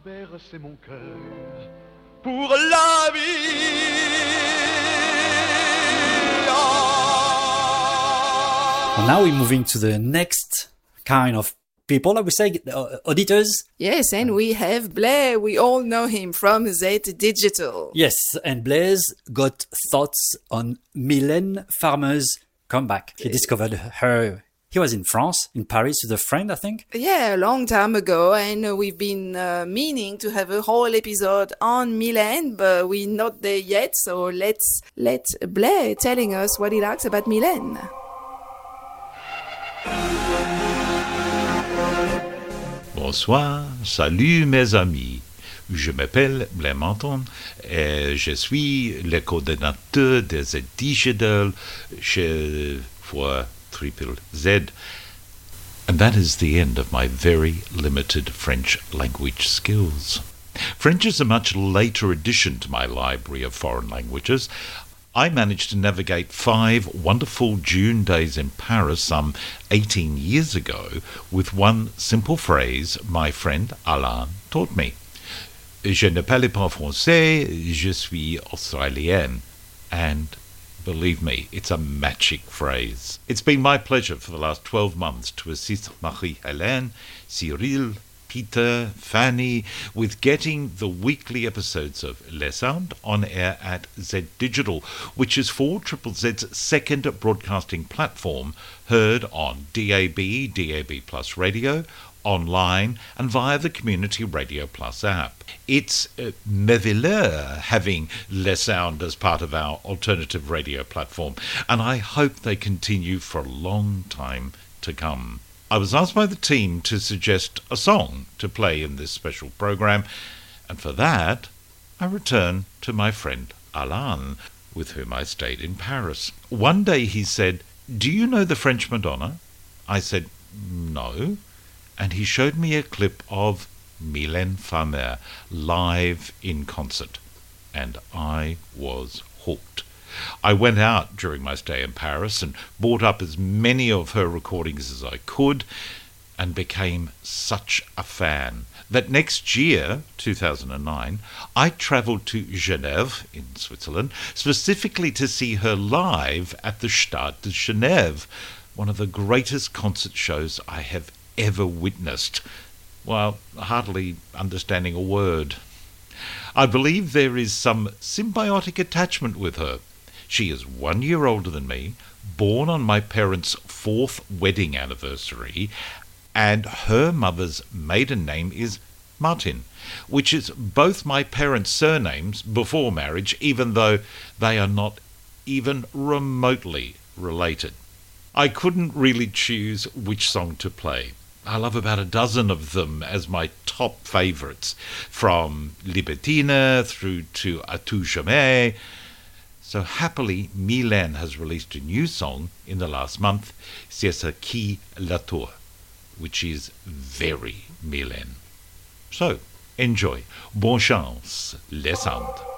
bercer mon cœur pour la vie. Well, now we're moving to the next kind of people, I would say, auditors. Yes, and we have Blaise. We all know him from Z Digital. Yes, and Blaise got thoughts on Mylène Farmer's comeback. He discovered her. He was in France, in Paris, with a friend, I think. Yeah, a long time ago, and we've been meaning to have a whole episode on Mylène, but we're not there yet, so let's let Blaise telling us what he likes about Mylène. Bonsoir, salut mes amis. Je m'appelle Blaise Menton et je suis le coordinateur de Z Digital for Triple Z. And that is the end of my very limited French language skills. French is a much later addition to my library of foreign languages. I managed to navigate 5 wonderful June days in Paris some 18 years ago with one simple phrase my friend Alain taught me. Je ne parle pas français, je suis australienne. And believe me, it's a magic phrase. It's been my pleasure for the last 12 months to assist Marie-Hélène, Cyril, Peter, Fanny, with getting the weekly episodes of Les Sound on air at Z Digital, which is 4ZZ's second broadcasting platform, heard on DAB, DAB Plus Radio, online, and via the Community Radio Plus app. It's merveilleux having Les Sound as part of our alternative radio platform, and I hope they continue for a long time to come. I was asked by the team to suggest a song to play in this special program, and for that, I return to my friend Alain, with whom I stayed in Paris. One day he said, "Do you know the French Madonna?" I said, "No." And he showed me a clip of Mylène Farmer live in concert, and I was hooked. I went out during my stay in Paris and bought up as many of her recordings as I could and became such a fan that next year, 2009, I travelled to Genève in Switzerland specifically to see her live at the Stade de Genève, one of the greatest concert shows I have ever witnessed, while hardly understanding a word. I believe there is some symbiotic attachment with her. She is 1 year older than me, born on my parents' 4th wedding anniversary, and her mother's maiden name is Martin, which is both my parents' surnames before marriage, even though they are not even remotely related. I couldn't really choose which song to play. I love about a dozen of them as my top favourites, from Libertine through to A Tout Jamais. So happily, Mylène has released a new song in the last month, C'est ce qui la tour, which is very Mylène. So, enjoy. Bonne chance, Les Sound.